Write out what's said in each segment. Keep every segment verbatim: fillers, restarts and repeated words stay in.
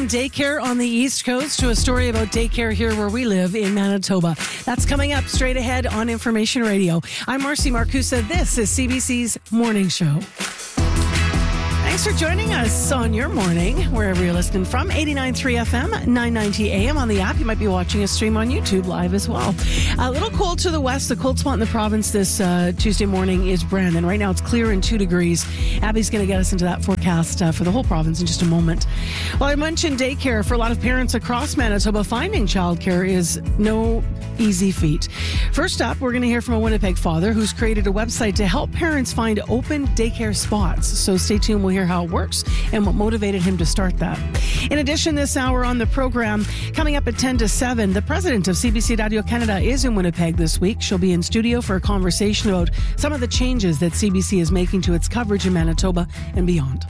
from daycare on the East Coast to a story about daycare here where we live in Manitoba. That's coming up straight ahead on Information Radio. I'm Marcy Marcusa. This is C B C's Morning Show. Thanks for joining us on your morning, wherever you're listening from. eighty-nine point three F M, nine ninety A M on the app. You might be watching us stream on YouTube live as well. A little cold to the west. The cold spot in the province this uh, Tuesday morning is Brandon. Right now it's clear and two degrees. Abby's going to get us into that forecast uh, for the whole province in just a moment. Well, I mentioned daycare. For a lot of parents across Manitoba, finding childcare is no easy feat. First up, we're going to hear from a Winnipeg father who's created a website to help parents find open daycare spots. So stay tuned. We'll hear how it works and what motivated him to start that. In addition, this hour on the program, coming up at ten to seven, the president of C B C Radio Canada is in Winnipeg this week. She'll be in studio for a conversation about some of the changes that C B C is making to its coverage in Manitoba and beyond.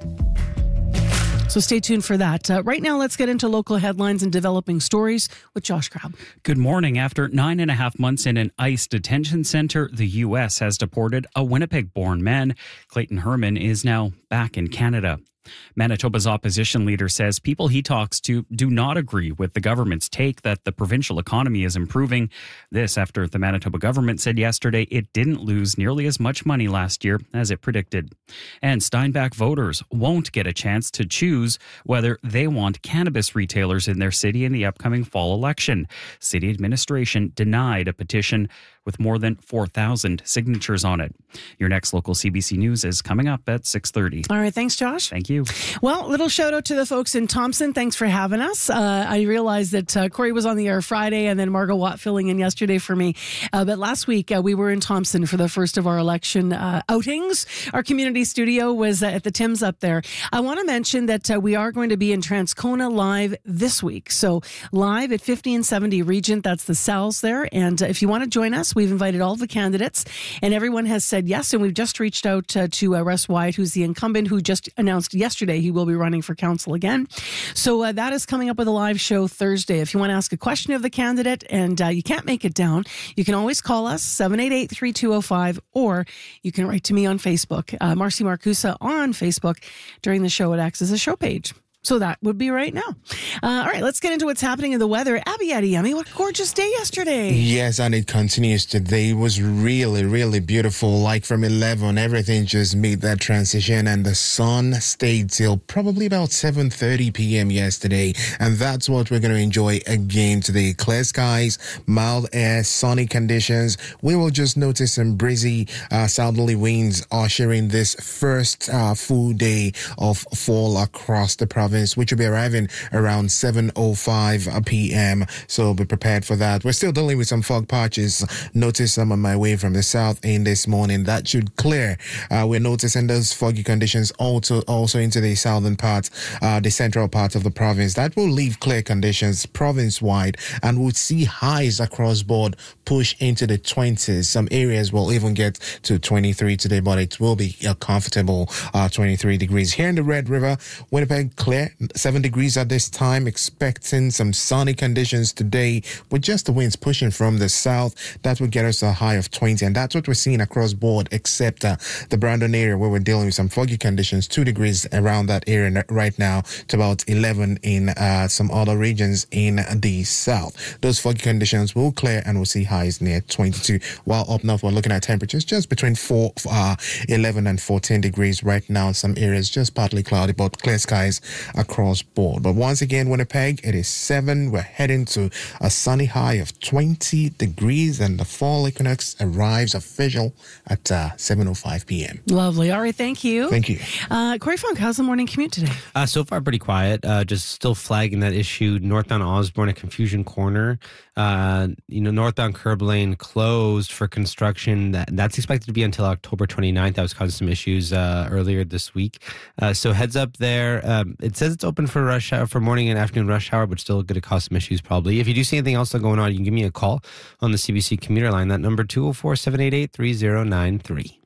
So stay tuned for that. Uh, right now, let's get into local headlines and developing stories with Josh Crabb. Good morning. After nine and a half months in an ICE detention center, the U S has deported a Winnipeg-born man. Clayton Herman is now back in Canada. Manitoba's opposition leader says people he talks to do not agree with the government's take that the provincial economy is improving. This after the Manitoba government said yesterday it didn't lose nearly as much money last year as it predicted. And Steinbach voters won't get a chance to choose whether they want cannabis retailers in their city in the upcoming fall election. City administration denied a petition with more than four thousand signatures on it. Your next local C B C News is coming up at six thirty. All right, thanks, Josh. Thank you. Well, little shout out to the folks in Thompson. Thanks for having us. Uh, I realized that uh, Corey was on the air Friday and then Margot Watt filling in yesterday for me. Uh, but last week uh, we were in Thompson for the first of our election uh, outings. Our community studio was uh, at the Tim's up there. I want to mention that uh, we are going to be in Transcona live this week. So live at fifty and seventy Regent, that's the Sal's there. And uh, if you want to join us, we've invited all the candidates and everyone has said yes. And we've just reached out uh, to uh, Russ Wyatt, who's the incumbent, who just announced yesterday he will be running for council again. So uh, that is coming up with a live show Thursday. If you want to ask a question of the candidate and uh, you can't make it down, you can always call us, seven eight eight, three two zero five, or you can write to me on Facebook, uh, Marcy Marcusa on Facebook. During the show, it acts as a show page. So that would be right now. Uh, all right, let's get into what's happening in the weather. Abby Adiyemi, what a gorgeous day yesterday. Yes, and it continues today. It was really, really beautiful. Like from eleven, everything just made that transition, and the sun stayed till probably about seven thirty p.m. yesterday. And that's what we're going to enjoy again today. Clear skies, mild air, sunny conditions. We will just notice some breezy uh, southerly winds ushering this first uh, full day of fall across the province, which will be arriving around seven oh five p.m. So be prepared for that. We're still dealing with some fog patches. Notice some on my way from the south in this morning. That should clear. Uh, we're noticing those foggy conditions also also into the southern part, uh, the central part of the province. That will leave clear conditions province-wide, and we'll see highs across board push into the twenties. Some areas will even get to twenty-three today, but it will be a comfortable uh, twenty-three degrees. Here in the Red River, Winnipeg, clear. Seven degrees at this time, expecting some sunny conditions today with just the winds pushing from the south. That would get us a high of twenty, and that's what we're seeing across board, except uh, the Brandon area where we're dealing with some foggy conditions. Two degrees around that area right now to about eleven in uh, some other regions in the south. Those foggy conditions will clear and we'll see highs near twenty-two, while up north we're looking at temperatures just between four, uh, eleven and fourteen degrees right now. Some areas just partly cloudy, but clear skies across board. But once again, Winnipeg, it is seven. We're heading to a sunny high of twenty degrees, and the fall equinox arrives official at uh, seven oh five p.m. Lovely. All right, thank you. Thank you. Uh, Corey Funk, how's the morning commute today? Uh, so far, pretty quiet. Uh, just still flagging that issue. Northbound Osborne at Confusion Corner. Uh, you know, northbound curb lane closed for construction. That, that's expected to be until October twenty-ninth. That was causing some issues uh, earlier this week. Uh, so heads up there. Um, it says it's open for rush hour, for morning and afternoon rush hour, but still going to cause some issues probably. If you do see anything else going on, you can give me a call on the C B C commuter line. That number two oh four, seven eight eight, three oh nine three.